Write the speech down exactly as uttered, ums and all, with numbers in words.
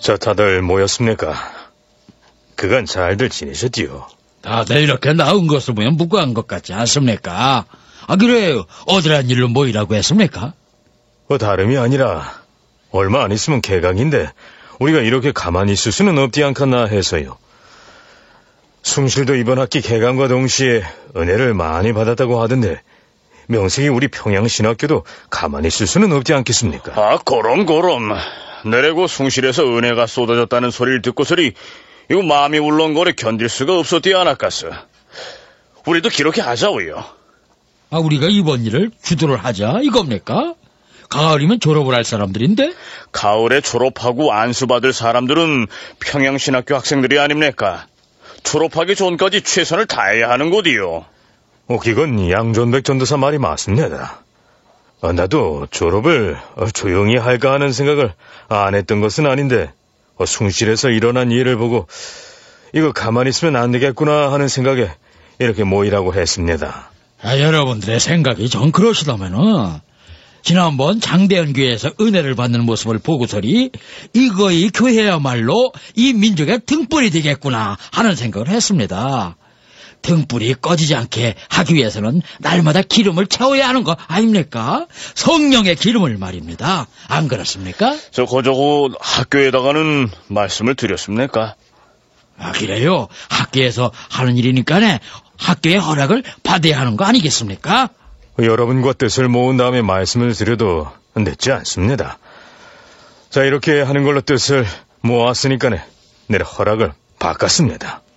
저 다들 모였습니까? 그간 잘들 지내셨지요? 다들 이렇게 나은 것을 보면 무고한 것 같지 않습니까? 아, 그래요. 어디란 일로 모이라고 했습니까? 뭐 다름이 아니라 얼마 안 있으면 개강인데 우리가 이렇게 가만히 있을 수는 없지 않겠나 해서요. 숭실도 이번 학기 개강과 동시에 은혜를 많이 받았다고 하던데 명색이 우리 평양신학교도 가만히 있을 수는 없지 않겠습니까? 아, 그럼 그럼. 내래고 숭실에서 은혜가 쏟아졌다는 소리를 듣고서리 이거 마음이 울렁거려 견딜 수가 없었디 않았겠어. 우리도 그렇게 하자고요. 아, 우리가 이번 일을 주도를 하자 이겁니까? 가을이면 졸업을 할 사람들인데? 가을에 졸업하고 안수받을 사람들은 평양신학교 학생들이 아닙니까? 졸업하기 전까지 최선을 다해야 하는 곳이요. 어, 이건 양존백 전도사 말이 맞습니다. 어, 나도 졸업을 어, 조용히 할까 하는 생각을 안 했던 것은 아닌데 어, 숭실에서 일어난 일을 보고 이거 가만히 있으면 안 되겠구나 하는 생각에 이렇게 모이라고 했습니다. 아, 여러분들의 생각이 전 그러시다면은 지난번 장대현 교회에서 은혜를 받는 모습을 보고서리 이거이 교회야말로 이 민족의 등불이 되겠구나 하는 생각을 했습니다. 등불이 꺼지지 않게 하기 위해서는 날마다 기름을 채워야 하는 거 아닙니까? 성령의 기름을 말입니다. 안 그렇습니까? 저 그저고 학교에다가는 말씀을 드렸습니까? 아, 그래요? 학교에서 하는 일이니까네 학교의 허락을 받아야 하는 거 아니겠습니까? 여러분과 뜻을 모은 다음에 말씀을 드려도 늦지 않습니다. 자, 이렇게 하는 걸로 뜻을 모았으니까네 내일 허락을 받겠습니다.